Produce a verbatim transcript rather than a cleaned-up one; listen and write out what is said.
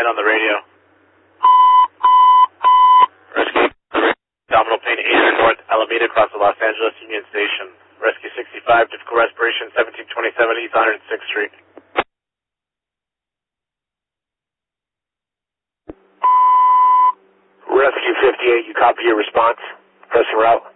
on the radio. Rescue abdominal pain eight hundred North Alameda across the Los Angeles Union Station. Rescue sixty-five, difficult respiration, seventeen twenty-seven East one hundred sixth Street. Rescue fifty-eight, you copy your response? Pressing route.